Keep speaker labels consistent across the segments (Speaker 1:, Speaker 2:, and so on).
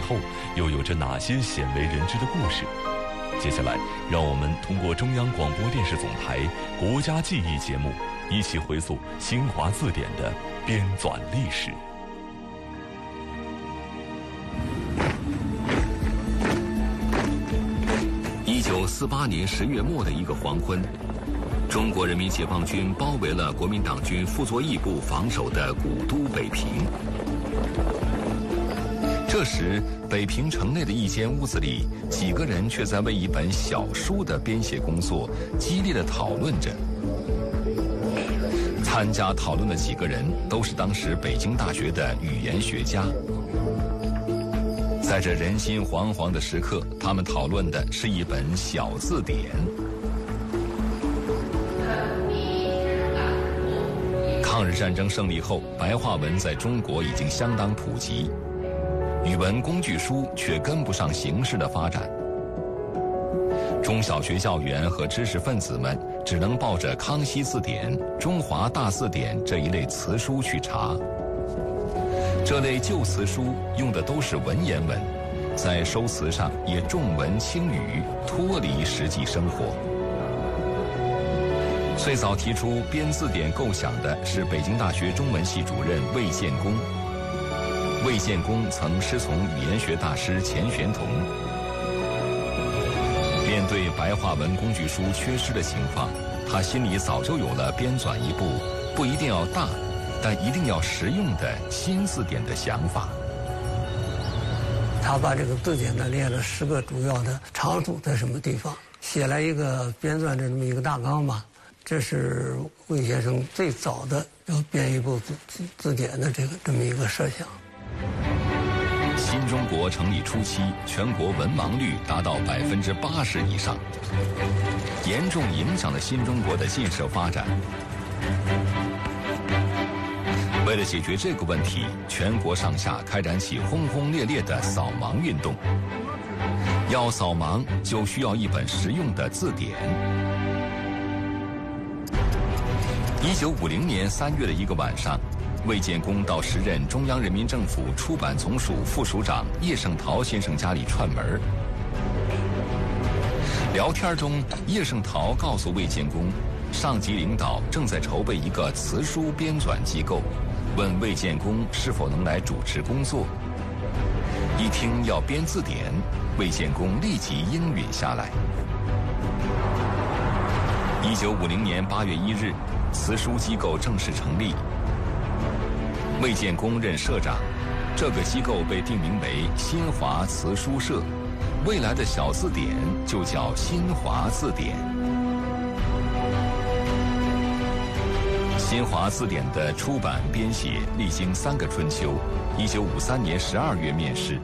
Speaker 1: 后又有着哪些鲜为人知的故事？接下来，让我们通过中央广播电视总台国家记忆节目，一起回溯新华字典的编纂历史。
Speaker 2: 1948年10月末的一个黄昏，中国人民解放军包围了国民党军傅作义部防守的古都北平。这时，北平城内的一间屋子里，几个人却在为一本小书的编写工作激烈地讨论着。参加讨论的几个人都是当时北京大学的语言学家。在这人心惶惶的时刻，他们讨论的是一本小字典。抗日战争胜利后，白话文在中国已经相当普及，语文工具书却跟不上形势的发展。中小学教员和知识分子们只能抱着《康熙字典》《中华大字典》这一类词书去查。这类旧词书用的都是文言文，在收词上也重文轻语，脱离实际生活。最早提出编字典构想的是北京大学中文系主任魏建功。魏建功曾师从语言学大师钱玄同。面对白话文工具书缺失的情况，他心里早就有了编纂一部不一定要大，但一定要实用的新字典的想法。
Speaker 3: 他把这个字典呢列了10个主要的场所在什么地方，写了一个编纂的这么一个大纲嘛。这是魏先生最早的要编一部字典的这么一个设想。
Speaker 2: 新中国成立初期，全国文盲率达到80%以上，严重影响了新中国的建设发展。为了解决这个问题，全国上下开展起轰轰烈烈的扫盲运动。要扫盲，就需要一本实用的字典。1950年3月的一个晚上，魏建功到时任中央人民政府出版总署副署长叶圣陶先生家里串门。聊天中，叶圣陶告诉魏建功，上级领导正在筹备一个词书编纂机构，问魏建功是否能来主持工作。一听要编字典，魏建功立即应允下来。1950年8月1日，词书机构正式成立，魏建功任社长。这个机构被定名为新华词书社，未来的小字典就叫新华字典。新华字典的出版编写历经3个春秋，1953年12月面世。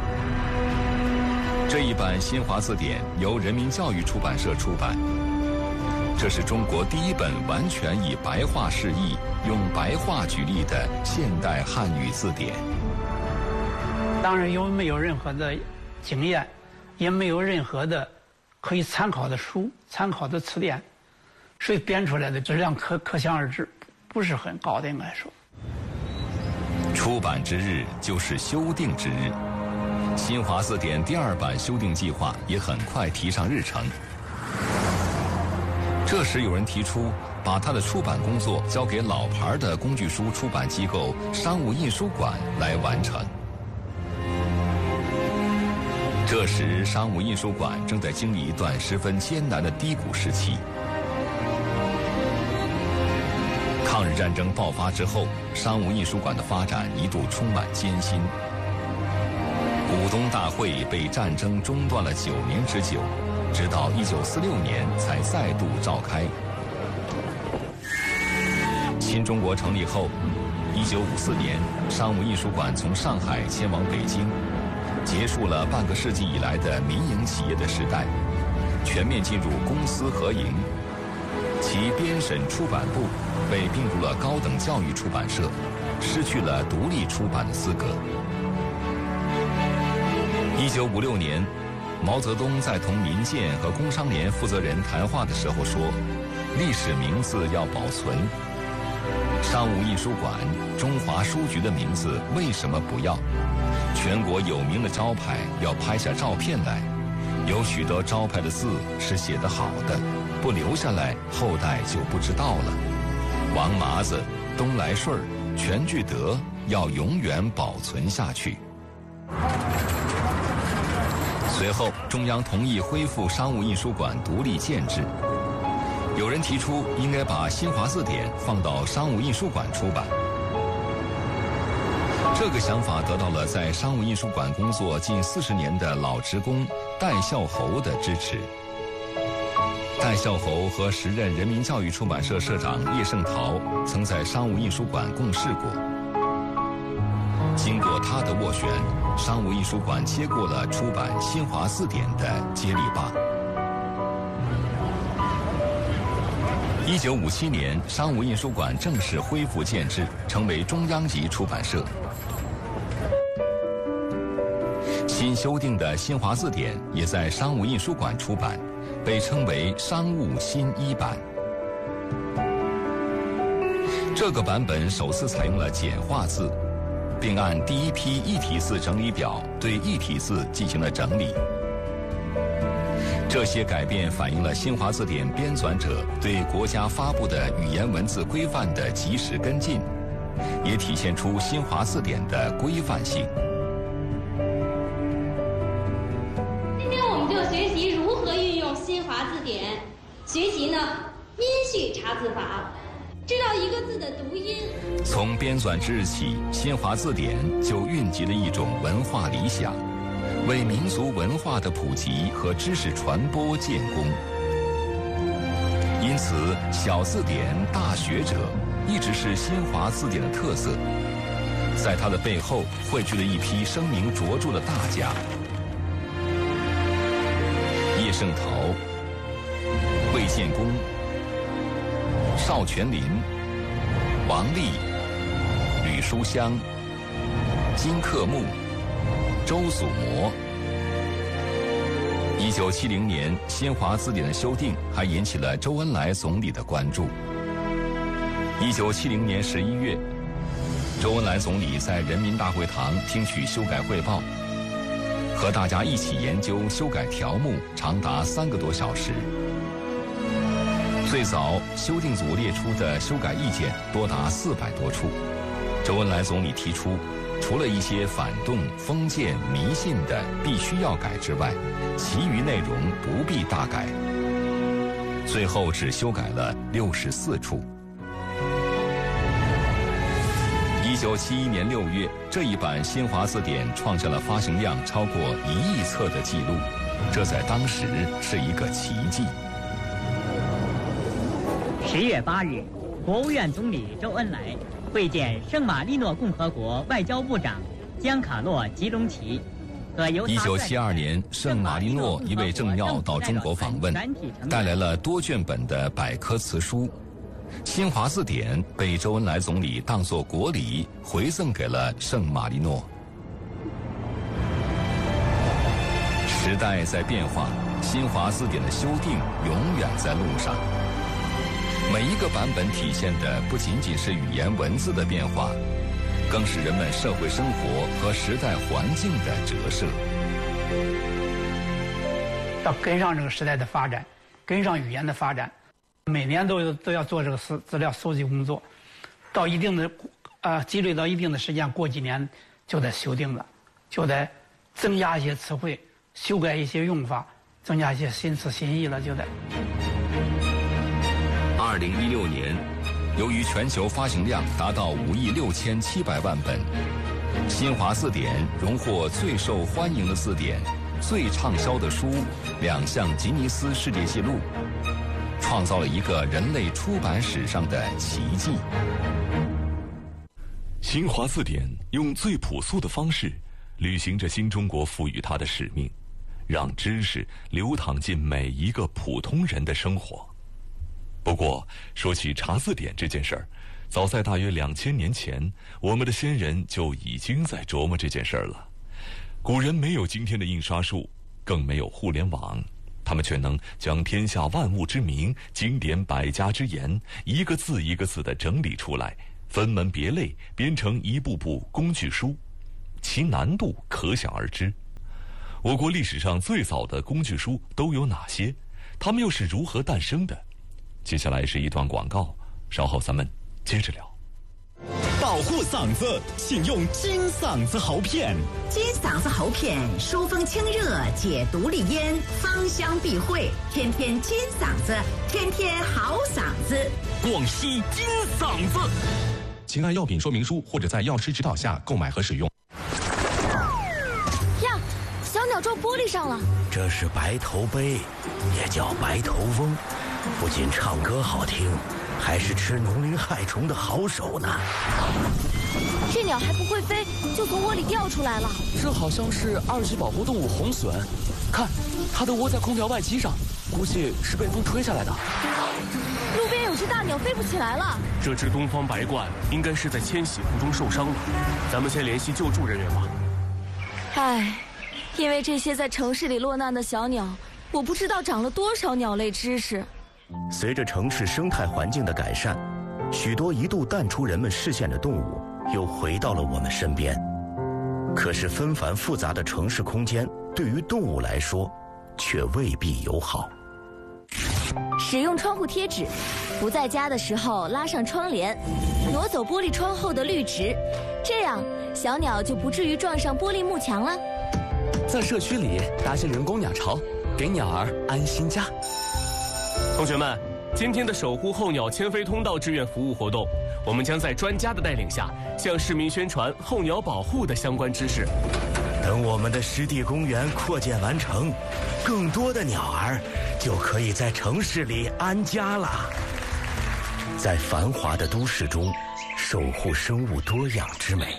Speaker 2: 这一版新华字典由人民教育出版社出版，这是中国第一本完全以白话释义、用白话举例的现代汉语字典。
Speaker 4: 当然，因为没有任何的经验，也没有任何的可以参考的书、参考的词典，所以编出来的质量可想而知，不是很高的，应该说。
Speaker 2: 出版之日就是修订之日，新华字典第2版修订计划也很快提上日程。这时有人提出，把他的出版工作交给老牌的工具书出版机构商务印书馆来完成。这时，商务印书馆正在经历一段十分艰难的低谷时期。抗日战争爆发之后，商务印书馆的发展一度充满艰辛。股东大会被战争中断了9年之久，直到1946年才再度召开。新中国成立后，1954年，商务印书馆从上海迁往北京，结束了半个世纪以来的民营企业的时代，全面进入公私合营。其编审出版部被并入了高等教育出版社，失去了独立出版的资格。1956年，毛泽东在同民建和工商联负责人谈话的时候说，历史名字要保存。 商务印书馆、中华书局的名字为什么不要？全国有名的招牌要拍下照片来，有许多招牌的字是写得好的，不留下来，后代就不知道了。王麻子、东来顺、全聚德要永远保存下去。随后，中央同意恢复商务印书馆独立建制。有人提出应该把《新华字典》放到商务印书馆出版。这个想法得到了在商务印书馆工作近40年的老职工戴孝侯的支持。戴孝侯和时任人民教育出版社社长叶圣陶曾在商务印书馆共事过。经过他的斡旋，商务印书馆接过了出版《新华字典》的接力棒。1957年，商务印书馆正式恢复建制，成为中央级出版社。新修订的《新华字典》也在商务印书馆出版，被称为商务新一版。这个版本首次采用了简化字，并按第一批异体字整理表对异体字进行了整理。这些改变反映了新华字典编纂者对国家发布的语言文字规范的及时跟进，也体现出新华字典的规范性。
Speaker 5: 今天我们就学习如何运用新华字典，学习呢音序查字法，知道一个字的读音。
Speaker 2: 从编纂之日起，新华字典就蕴集了一种文化理想，为民族文化的普及和知识传播建功。因此，小字典大学者一直是新华字典的特色。在它的背后汇聚了一批声名卓著的大家：叶圣陶、魏建功、邵全麟、王立、吕书香、金克木、周祖模。1970年，新华字典的修订还引起了周恩来总理的关注。1970年11月，周恩来总理在人民大会堂听取修改汇报，和大家一起研究修改条目，长达3个多小时。最早修订组列出的修改意见多达400多处，周恩来总理提出，除了一些反动、封建、迷信的必须要改之外，其余内容不必大改。最后只修改了64处。1971年6月，这一版新华字典创下了发行量超过1亿册的记录，这在当时是一个奇迹。
Speaker 6: 10月8日，国务院总理周恩来会见圣马力诺共和国外交部长江卡洛·吉隆齐和由
Speaker 2: 1972年，圣马力诺一位政要到中国访问，带来了多卷本的百科词书。新华字典被周恩来总理当作国礼回赠给了圣马力诺。时代在变化，新华字典的修订永远在路上。每一个版本体现的不仅仅是语言文字的变化，更是人们社会生活和时代环境的折射。
Speaker 4: 要跟上这个时代的发展，跟上语言的发展，每年都要做这个资料搜集工作，到一定的积累到一定的时间，过几年就得修订了，就得增加一些词汇，修改一些用法，增加一些新词新意了，就得。
Speaker 2: 2016年，由于全球发行量达到5亿6700万本，新华字典荣获最受欢迎的字典、最畅销的书2项吉尼斯世界纪录，创造了一个人类出版史上的奇迹。
Speaker 1: 新华字典用最朴素的方式履行着新中国赋予它的使命，让知识流淌进每一个普通人的生活。不过，说起查字典这件事儿，早在大约2000年前，我们的先人就已经在琢磨这件事儿了。古人没有今天的印刷术，更没有互联网，他们却能将天下万物之名、经典百家之言，一个字一个字地整理出来， 分门别类编成一部部工具书，其难度可想而知。我国历史上最早的工具书都有哪些？它们又是如何诞生的？接下来是一段广告，稍后咱们接着聊。
Speaker 7: 保护嗓子，请用金嗓子喉片。
Speaker 8: 金嗓子喉片疏风清热，解毒利咽，芳香避秽，天天金嗓子，天天好嗓子。
Speaker 7: 广西金嗓子，
Speaker 9: 请按药品说明书或者在药师指导下购买和使用。
Speaker 10: 呀，小鸟撞玻璃上了。
Speaker 11: 这是白头鹎，也叫白头翁，不仅唱歌好听，还是吃农林害虫的好手呢。
Speaker 10: 这鸟还不会飞，就从窝里掉出来了。
Speaker 12: 这好像是2级保护动物红隼，看，它都窝在空调外机上，估计是被风吹下来的。
Speaker 10: 路边有只大鸟飞不起来了。
Speaker 13: 这只东方白鹳应该是在迁徙途中受伤了，咱们先联系救助人员吧。
Speaker 10: 唉，因为这些在城市里落难的小鸟，我不知道长了多少鸟类知识。
Speaker 11: 随着城市生态环境的改善，许多一度淡出人们视线的动物又回到了我们身边。可是纷繁复杂的城市空间对于动物来说却未必友好。
Speaker 10: 使用窗户贴纸，不在家的时候拉上窗帘，挪走玻璃窗后的绿植，这样小鸟就不至于撞上玻璃幕墙了。
Speaker 12: 在社区里搭些人工鸟巢，给鸟儿安心家。
Speaker 13: 同学们，今天的守护候鸟迁飞通道志愿服务活动，我们将在专家的带领下，向市民宣传候鸟保护的相关知识。
Speaker 11: 等我们的湿地公园扩建完成，更多的鸟儿就可以在城市里安家了。在繁华的都市中，守护生物多样之美。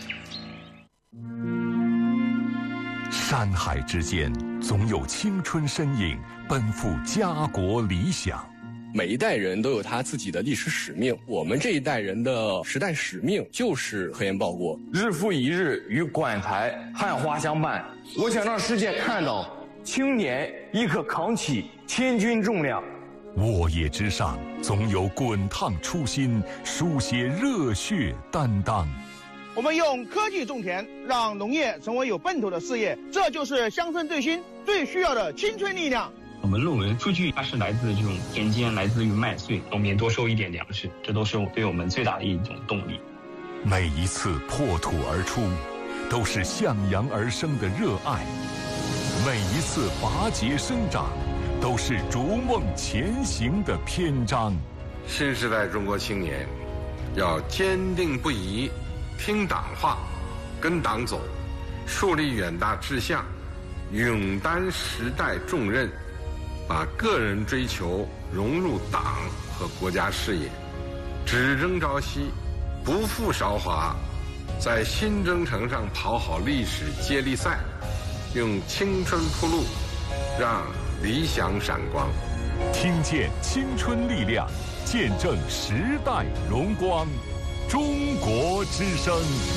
Speaker 14: 山海之间，总有青春身影奔赴家国理想。
Speaker 15: 每一代人都有他自己的历史使命，我们这一代人的时代使命就是科研报国。
Speaker 16: 日复一日与馆台汉花相伴，我想让世界看到青年亦可扛起千钧重量。
Speaker 14: 沃野之上，总有滚烫初心，书写热血担当。
Speaker 17: 我们用科技种田，让农业成为有奔头的事业，这就是乡村振兴最需要的青春力量。
Speaker 18: 我们论文数据它是来自这种田间，来自于麦穗，农民多收一点粮食，这都是对我们最大的一种动力。
Speaker 14: 每一次破土而出，都是向阳而生的热爱；每一次拔节生长，都是逐梦前行的篇章。
Speaker 19: 新时代中国青年要坚定不移听党话，跟党走，树立远大志向，勇担时代重任，把个人追求融入党和国家事业，只争朝夕，不负韶华，在新征程上跑好历史接力赛，用青春铺路，让理想闪光。
Speaker 14: 听见青春力量，见证时代荣光。中国之声，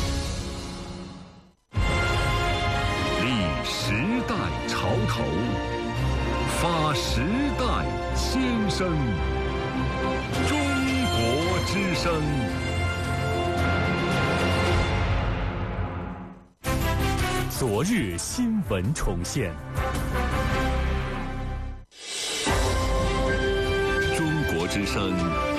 Speaker 14: 立时代潮头，发时代先声。中国之声，
Speaker 7: 昨日新闻重现。
Speaker 1: 中国之声